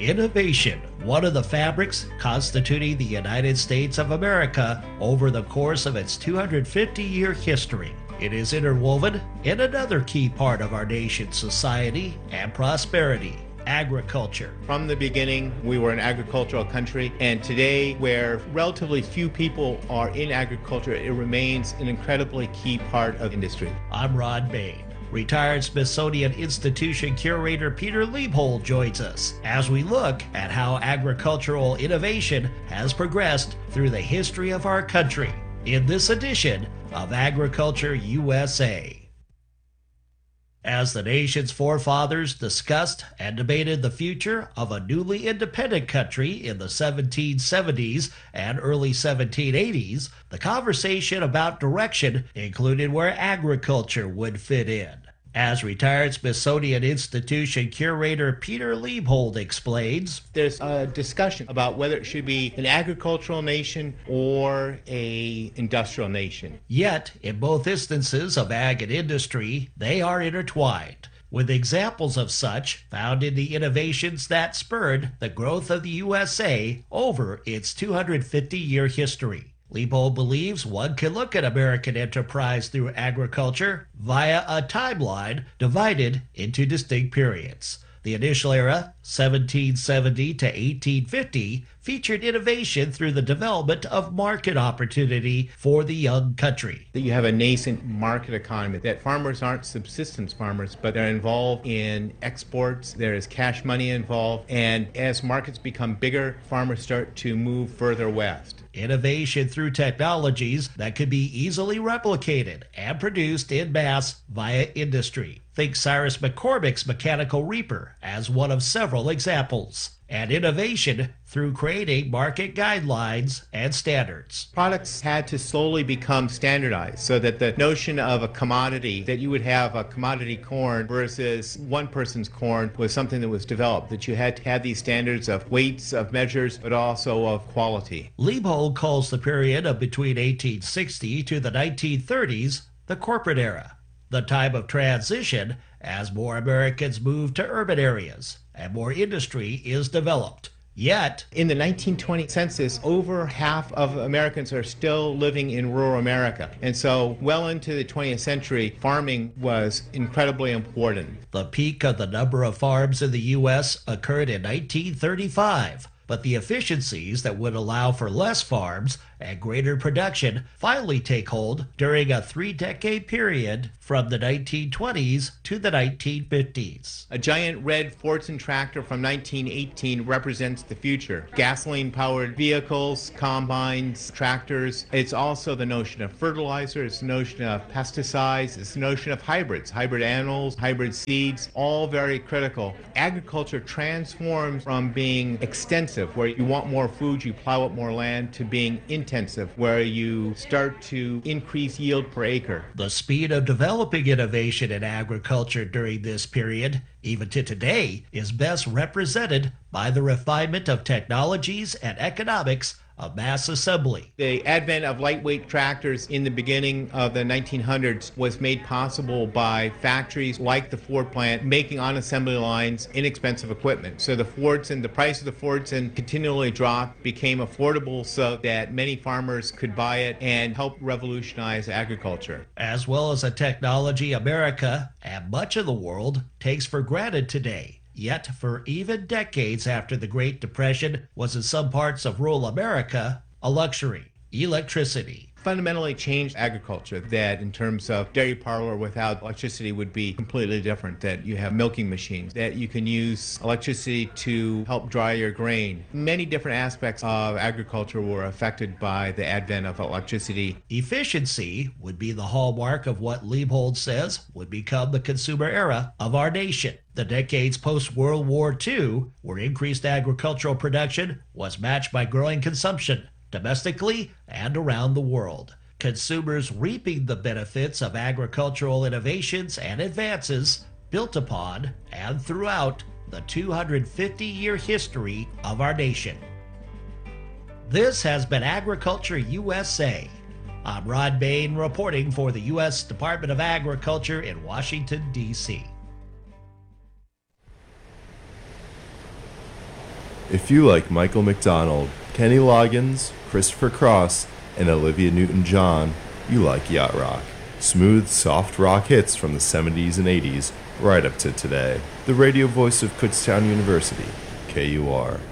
Innovation, one of the fabrics constituting the United States of America over the course of its 250-year history. It is interwoven in another key part of our nation's society and prosperity: agriculture. From the beginning, we were an agricultural country, and today, where relatively few people are in agriculture, it remains an incredibly key part of industry. I'm Ron Bain. Retired Smithsonian Institution curator Peter Liebhold joins us as we look at how agricultural innovation has progressed through the history of our country in this edition of Agriculture USA. As the nation's forefathers discussed and debated the future of a newly independent country in the 1770s and early 1780s, the conversation about direction included where agriculture would fit in. As retired Smithsonian Institution curator Peter Liebhold explains, there's a discussion about whether it should be an agricultural nation or an industrial nation. Yet, in both instances of ag and industry, they are intertwined, with examples of such found in the innovations that spurred the growth of the USA over its 250-year history. Liebhold believes one can look at American enterprise through agriculture via a timeline divided into distinct periods. The initial era, 1770 to 1850, featured innovation through the development of market opportunity for the young country. That you have a nascent market economy, that farmers aren't subsistence farmers, but they're involved in exports, there is cash money involved, and as markets become bigger, farmers start to move further west. Innovation through technologies that could be easily replicated and produced in mass via industry. Think Cyrus McCormick's mechanical reaper as one of several examples. And innovation through creating market guidelines and standards. Products had to slowly become standardized so that the notion of a commodity, that you would have a commodity corn versus one person's corn, was something that was developed, that you had to have these standards of weights, of measures, but also of quality. Liebhold calls the period of between 1860 to the 1930s the corporate era, the time of transition as more Americans move to urban areas and more industry is developed. Yet, in the 1920 census, over half of Americans are still living in rural America. And so, well into the 20th century, farming was incredibly important. The peak of the number of farms in the U.S. occurred in 1935. But the efficiencies that would allow for less farms and greater production finally take hold during a 3-decade period from the 1920s to the 1950s. A giant red Fordson tractor from 1918 represents the future. Gasoline-powered vehicles, combines, tractors. It's also the notion of fertilizer, it's the notion of pesticides, it's the notion of hybrids, hybrid animals, hybrid seeds, all very critical. Agriculture transforms from being extensive, where you want more food, you plow up more land, to being intensive, where you start to increase yield per acre. The speed of developing innovation in agriculture during this period, even to today, is best represented by the refinement of technologies and economics of mass assembly. The advent of lightweight tractors in the beginning of the 1900s was made possible by factories like the Ford plant making on assembly lines inexpensive equipment. So the price of the Fordson continually dropped, became affordable so that many farmers could buy it and help revolutionize agriculture. As well as a technology America and much of the world takes for granted today. Yet, for even decades after the Great Depression, was in some parts of rural America a luxury: electricity. Fundamentally changed agriculture, that in terms of dairy parlor without electricity would be completely different, that you have milking machines, that you can use electricity to help dry your grain. Many different aspects of agriculture were affected by the advent of electricity. Efficiency would be the hallmark of what Liebhold says would become the consumer era of our nation. The decades post-World War II, where increased agricultural production was matched by growing consumption, domestically and around the world. Consumers reaping the benefits of agricultural innovations and advances built upon and throughout the 250-year history of our nation. This has been Agriculture USA. I'm Rod Bain reporting for the U.S. Department of Agriculture in Washington, D.C. If you like Michael McDonald, Kenny Loggins, Christopher Cross, and Olivia Newton-John, you like yacht rock. Smooth, soft rock hits from the 70s and 80s, right up to today. The radio voice of Kutztown University, KUR.